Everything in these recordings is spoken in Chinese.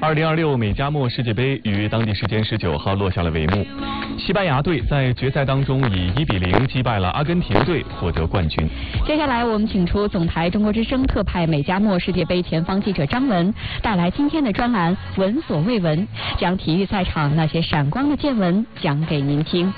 2026美加墨世界杯于当地时间19号落下了帷幕，西班牙队在决赛当中以1-0击败了阿根廷队，获得冠军。 接下来我们请出总台中国之声特派美加墨世界杯前方记者张文，带来今天的专栏《闻所未闻》，将体育赛场那些闪光的见闻讲给您听。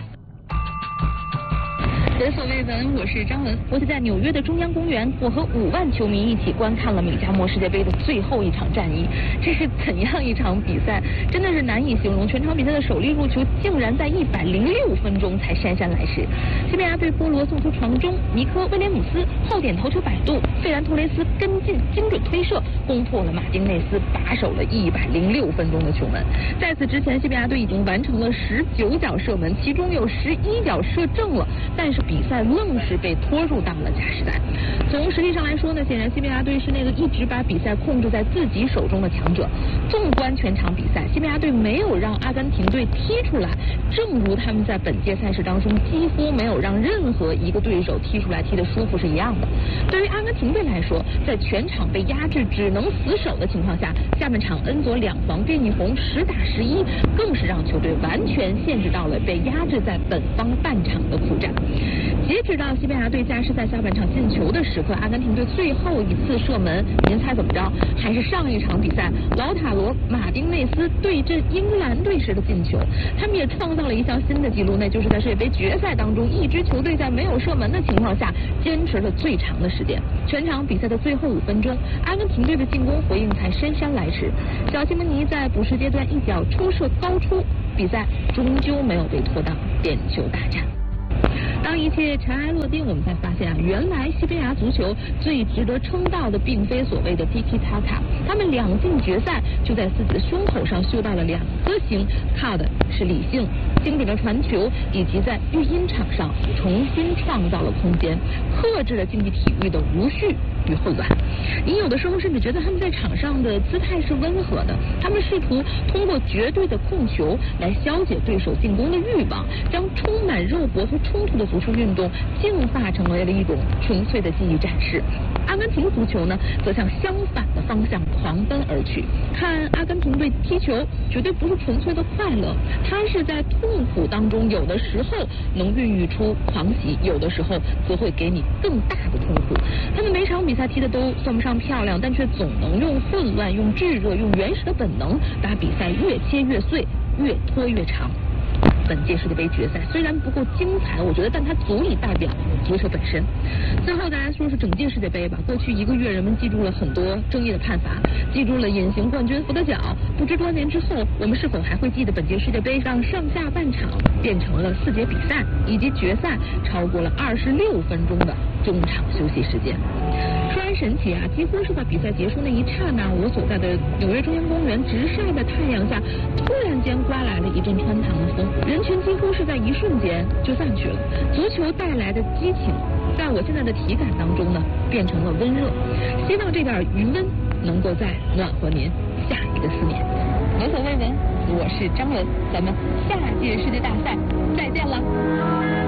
闻所未闻，我是张文。我是在纽约的中央公园，我和5万球迷一起观看了美加墨世界杯的最后一场战役。这是怎样一场比赛？真的是难以形容。全场比赛的首粒入球竟然在106分钟才姗姗来迟。西班牙队波罗送出传中，尼科威廉姆斯后点头球摆渡，费兰托雷斯跟进精准推射，攻破了马丁内斯把守了106分钟的球门。在此之前，西班牙队已经完成了19脚射门，其中有11脚射正了，但是比赛愣是被拖入到了加时赛。从实力上来说呢，显然西班牙队是那个一直把比赛控制在自己手中的强者。纵观全场比赛，西班牙队没有让阿根廷队踢出来，正如他们在本届赛事当中几乎没有让任何一个对手踢出来踢得舒服是一样的。对于阿根廷队来说，在全场被压制只能死守的情况下，下半场恩佐两防变一红10打11，更是让球队完全限制到了被压制在本方半场的苦战。截止到西班牙队加时赛下半场进球的时刻，阿根廷队最后一次射门，您猜怎么着？还是上一场比赛劳塔罗马丁内斯对阵英格兰队时的进球。他们也创造了一项新的纪录，那就是在世界杯决赛当中，一支球队在没有射门的情况下坚持了最长的时间。全场比赛的最后5分钟，阿根廷队的进攻回应才姗姗来迟。小西蒙尼在补时阶段一脚抽射高出，比赛终究没有被拖到点球大战。当一切尘埃落定，我们才发现原来西班牙足球最值得称道的并非所谓的 Tiki Taka， 他们2进决赛就在自己的胸口上绣到了2颗星，靠的是理性、精准的传球，以及在育婴场上重新创造了空间，克制了竞技体育的无序与混乱。你有的时候甚至觉得他们在场上的姿态是温和的，他们试图通过绝对的控球来消解对手进攻的欲望，将充满肉搏和冲突的足球运动净化成为了一种纯粹的技艺展示。阿根廷足球呢，则向相反的方向狂奔而去。看阿根廷队踢球，绝对不是纯粹的快乐，它是在痛苦当中，有的时候能孕育出狂喜，有的时候则会给你更大的痛苦。他们每场比赛踢的都算不上漂亮，但却总能用混乱、用炙热、用原始的本能，把比赛越切越碎，越拖越长。本届世界杯决赛虽然不够精彩，我觉得，但它足以代表足球本身。最后，大家说是整届世界杯吧。过去1个月，人们记住了很多争议的判罚，记住了隐形冠军福德角。不知多年之后，我们是否还会记得本届世界杯让上下半场变成了4节比赛，以及决赛超过了26分钟的中场休息时间？说来神奇啊，几乎是在比赛结束那一刹那，我所在的纽约中央公园直晒在太阳下，突然间刮来了一阵穿堂的风，人群几乎是在一瞬间就散去了。足球带来的激情，在我现在的体感当中呢，变成了温热。希望这点余温能够再暖和您下一个思念。闻所未闻，我是张文，咱们下届世界大赛再见了。